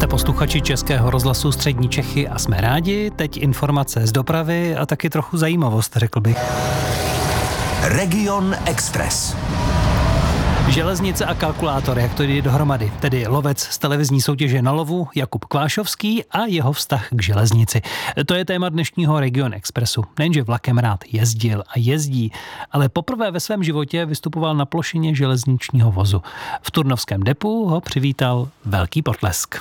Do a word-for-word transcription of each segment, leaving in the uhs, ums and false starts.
Jste posluchači Českého rozhlasu Střední Čechy a jsme rádi. Teď informace z dopravy a taky trochu zajímavost, řekl bych. Region Express. Železnice a kalkulátor, jak to jde dohromady, tedy lovec z televizní soutěže Na lovu Jakub Kvášovský a jeho vztah k železnici. To je téma dnešního Region Expressu. Nejenže vlakem rád jezdil a jezdí, ale poprvé ve svém životě vystupoval na plošině železničního vozu. V turnovském depu ho přivítal velký potlesk.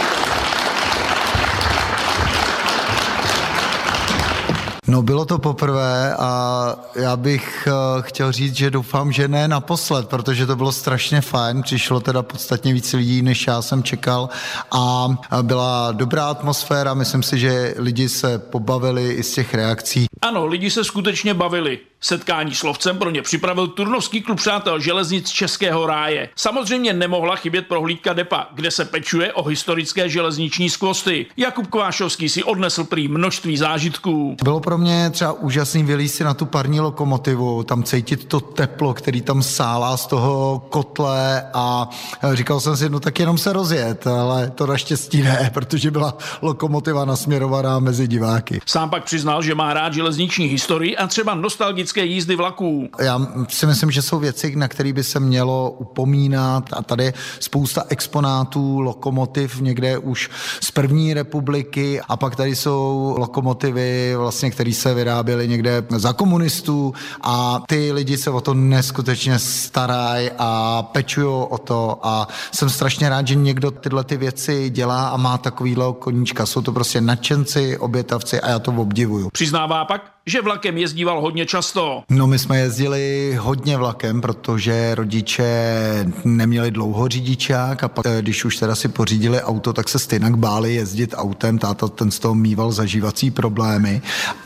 No, bylo to poprvé a já bych chtěl říct, že doufám, že ne naposled, protože to bylo strašně fajn, přišlo teda podstatně víc lidí, než já jsem čekal a byla dobrá atmosféra, myslím si, že lidi se pobavili i z těch reakcí. Ano, lidi se skutečně bavili. Setkání s lovcem pro ně připravil turnovský klub přátel železnic Českého ráje. Samozřejmě nemohla chybět prohlídka depa, kde se pečuje o historické železniční skvosty. Jakub Kvášovský si odnesl prý množství zážitků. Bylo pro mě třeba úžasný vylízt si na tu parní lokomotivu, tam cítit to teplo, který tam sálá z toho kotle a říkal jsem si, no tak jenom se rozjet, ale to naštěstí ne, protože byla lokomotiva nasměrovaná mezi diváky. Sám pak přiznal, že má rád železniční historii a třeba nostalgické jízdy vlaků. Já si myslím, že jsou věci, na které by se mělo upomínat a tady je spousta exponátů, lokomotiv někde už z první republiky a pak tady jsou lokomotivy, vlastně, které se vyráběly někde za komunistů a ty lidi se o to neskutečně starají a pečují o to a jsem strašně rád, že někdo tyhle ty věci dělá a má takovýhle koníčka. Jsou to prostě nadšenci, obětavci a já to obdivuju. Přiznává pak, že vlakem jezdíval hodně často. No, my jsme jezdili hodně vlakem, protože rodiče neměli dlouho řidičák a pak, když už teda si pořídili auto, tak se stejně báli jezdit autem. Táta ten z toho mýval zažívací problémy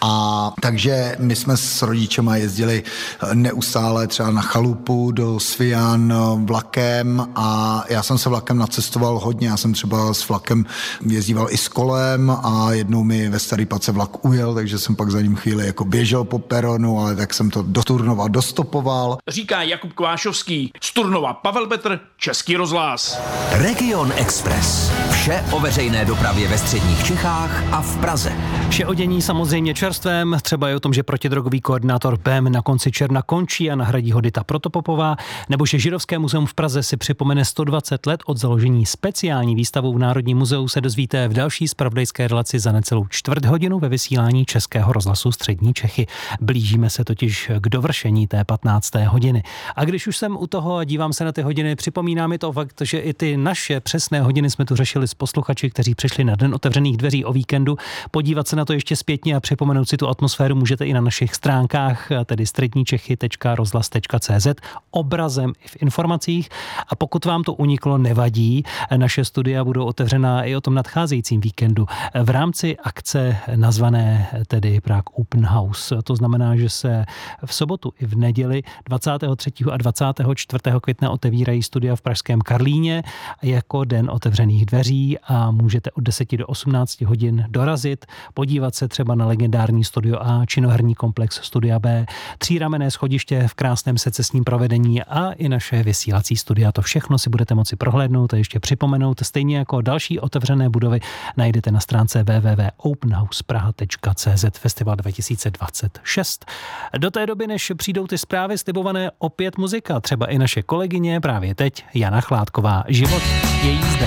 a takže my jsme s rodičema jezdili neustále třeba na chalupu do Svijan vlakem a já jsem se vlakem nacestoval hodně. Já jsem třeba s vlakem jezdíval i s kolem a jednou mi ve Starý Pace vlak ujel, takže jsem pak za ním chvíli jako běžel po peronu, ale tak jsem to do Turnova dostopoval. Říká Jakub Kvášovský. Z Turnova Pavel Petr, Český rozhlas. Region Express. Vše o veřejné dopravě ve středních Čechách a v Praze. Vše o dění samozřejmě čerstvém, třeba je o tom, že protidrogový koordinátor B E M na konci června končí a nahradí ho Dita Protopopová, nebo že Židovské muzeum v Praze si připomene sto dvacet let od založení. Speciální výstavu v Národním muzeu se dozvíte v další zpravodajské relaci za necelou čtvrt hodinu ve vysílání Českého rozhlasu Střední Čechy. Blížíme se totiž k dovršení té patnácté hodiny. A když už jsem u toho a dívám se na ty hodiny, připomíná mi to fakt, že i ty naše přesné hodiny jsme tu řešili s posluchači, kteří přišli na Den otevřených dveří o víkendu. Podívat se na to ještě zpětně a připomenout si tu atmosféru můžete i na našich stránkách, tedy středníčechy tečka rozhlas tečka cé zet, obrazem i v informacích. A pokud vám to uniklo, nevadí. Naše studia budou otevřená i o tom nadcházejícím víkendu v rámci akce nazvané tedy Prague Open House. To znamená, že se v sobotu i v neděli dvacátého třetího a dvacátého čtvrtého května otevírají studia v pražském Karlíně jako Den otevřených dveří a můžete od deseti do osmnácti hodin dorazit, podívat se třeba na legendární studio A, činoherní komplex studia B, tříramenné schodiště v krásném secesním provedení a i naše vysílací studia. To všechno si budete moci prohlédnout a ještě připomenout. Stejně jako další otevřené budovy najdete na stránce w w w tečka open house praha tečka cé zet Festival dva tisíce dvacet šest. Do té doby, než přijdou ty zprávy, slibované opět muzika, třeba i naše kolegyně právě teď, Jana Chládková. Život je jízda.